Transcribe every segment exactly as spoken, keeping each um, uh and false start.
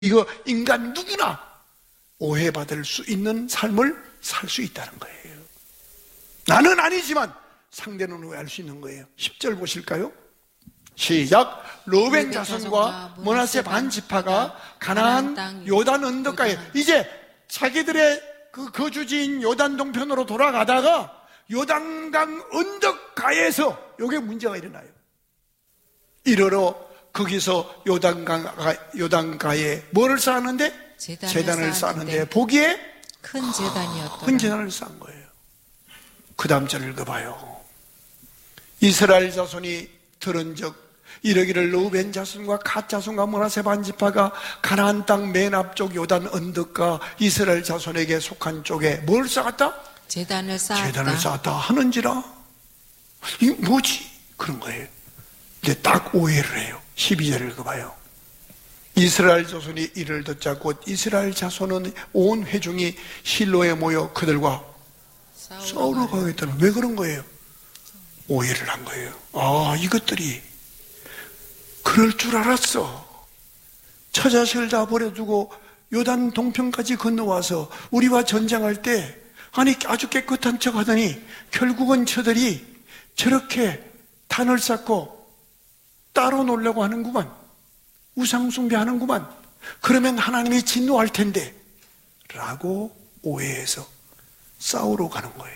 이거 인간 누구나 오해받을 수 있는 삶을 살 수 있다는 거예요. 나는 아니지만 상대는 오해할 수 있는 거예요. 십 절 보실까요? 시작. 르우벤 자손과 므낫세 반 지파가 가나안 요단 언덕가에, 이제 자기들의 그 거주지인 요단 동편으로 돌아가다가 요단강 언덕가에서 요게 문제가 일어나요. 이러러 거기서 요단강, 요단가에 뭐를 쌓았는데? 제단을, 제단을 쌓았는데 보기에 큰 제단이었더라. 큰 제단을 쌓은 거예요. 그 다음 절을 읽어봐요. 이스라엘 자손이 들은 적 이러기를 르우벤 자손과 갓 자손과 므낫세 반 지파가 가나안 땅 맨 앞쪽 요단 언덕과 이스라엘 자손에게 속한 쪽에 뭘 쌓았다? 제단을 쌓았다. 제단을 쌓았다 하는지라. 이게 뭐지? 그런 거예요. 근데 딱 오해를 해요. 십이 절을 읽어봐요. 이스라엘 자손이 이를 듣자 곧 이스라엘 자손은 온 회중이 실로에 모여 그들과 싸우러 가겠다는, 왜 그런 거예요? 오해를 한 거예요. 아, 이것들이 그럴 줄 알았어. 처자식을 다 버려두고 요단 동편까지 건너와서 우리와 전쟁할 때 아니 아주 깨끗한 척 하더니 결국은 저들이 저렇게 단을 쌓고 따로 놀려고 하는구만. 우상숭배하는구만. 그러면 하나님이 진노할 텐데 라고 오해해서 싸우러 가는 거예요.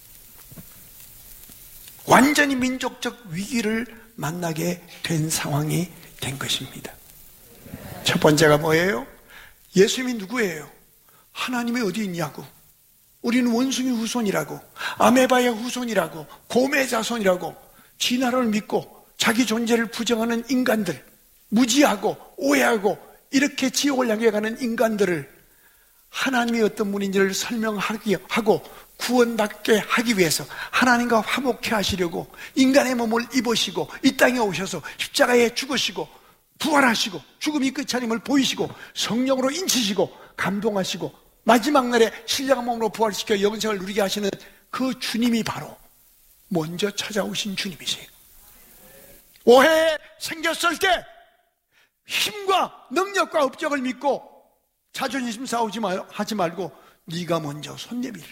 완전히 민족적 위기를 만나게 된 상황이 된 것입니다. 첫 번째가 뭐예요? 예수님이 누구예요? 하나님이 어디 있냐고. 우리는 원숭이 후손이라고, 아메바의 후손이라고, 곰의 자손이라고, 진화를 믿고 자기 존재를 부정하는 인간들, 무지하고 오해하고 이렇게 지옥을 향해 가는 인간들을 하나님이 어떤 분인지를 설명하고 구원받게 하기 위해서 하나님과 화목해 하시려고 인간의 몸을 입으시고 이 땅에 오셔서 십자가에 죽으시고 부활하시고 죽음이 끝이 아님을 보이시고 성령으로 인치시고 감동하시고 마지막 날에 신령한 몸으로 부활시켜 영생을 누리게 하시는 그 주님이 바로 먼저 찾아오신 주님이세요. 오해 생겼을 때 힘과 능력과 업적을 믿고 자존심 싸우지 말, 하지 말고 네가 먼저 손 내밀으라.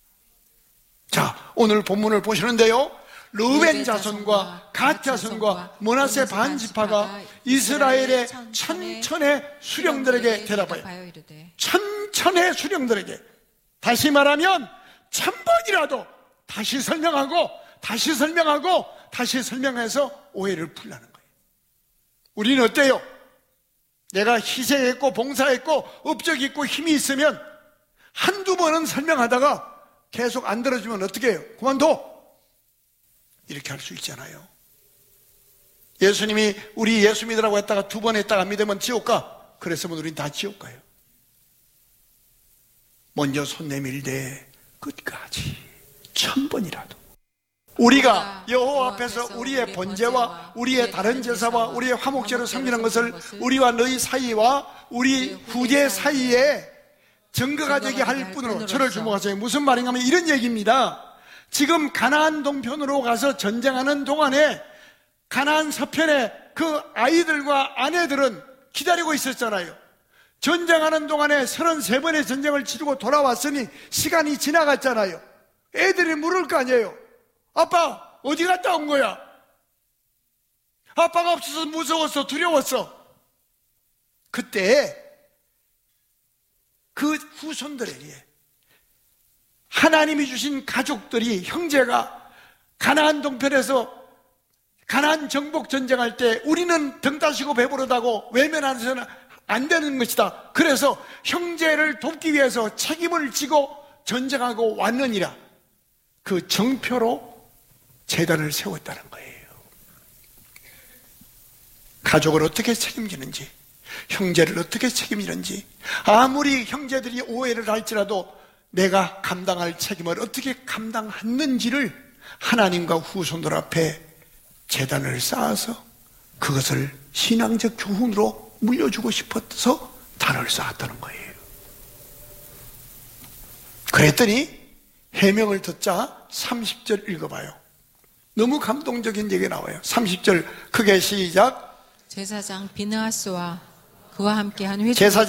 자, 오늘 본문을 보시는데요, 르우벤 자손과 갓 자손과 므낫세 반 지파가 이스라엘의 천천의 수령들에게 대답하여, 천천의 수령들에게, 다시 말하면 천 번이라도 다시 설명하고 다시 설명하고 다시 설명해서 오해를 풀라는 거예요. 우리는 어때요? 내가 희생했고 봉사했고 업적이 있고 힘이 있으면 한두 번은 설명하다가 계속 안 들어주면 어떻게 해요? 그만둬! 이렇게 할 수 있잖아요. 예수님이 우리 예수 믿으라고 했다가 두 번 했다가 안 믿으면 지옥 가. 그랬으면 우린 다 지옥 가요. 먼저 손 내밀되 끝까지 천 번이라도 우리가 여호와 앞에서 우리의 번제와 우리의 다른 제사와 우리의 화목제로 섬기는 것을 우리와 너희 사이와 우리 후대 사이에 증거가 되게 할 뿐으로 저를 주목하세요. 무슨 말인가 하면 이런 얘기입니다. 지금 가나안 동편으로 가서 전쟁하는 동안에 가나안 서편에 그 아이들과 아내들은 기다리고 있었잖아요. 전쟁하는 동안에 서른세 번의 전쟁을 치르고 돌아왔으니 시간이 지나갔잖아요. 애들이 물을 거 아니에요. 아빠 어디 갔다 온 거야? 아빠가 없어서 무서웠어, 두려웠어. 그때 그 후손들에게 하나님이 주신 가족들이, 형제가 가나안 동편에서 가나안 정복 전쟁할 때 우리는 등 따시고 배부르다고 외면하서는 안 되는 것이다. 그래서 형제를 돕기 위해서 책임을 지고 전쟁하고 왔느니라. 그 정표로 제단을 세웠다는 거예요. 가족을 어떻게 책임지는지, 형제를 어떻게 책임지는지, 아무리 형제들이 오해를 할지라도 내가 감당할 책임을 어떻게 감당했는지를 하나님과 후손들 앞에 제단을 쌓아서 그것을 신앙적 교훈으로 물려주고 싶어서 단을 쌓았다는 거예요. 그랬더니 해명을 듣자 삼십 절 읽어봐요. 너무 감동적인 얘기가 나와요. 삼십 절 크게 시작. 제사장 비느하스와 그와 함께한 회중 제사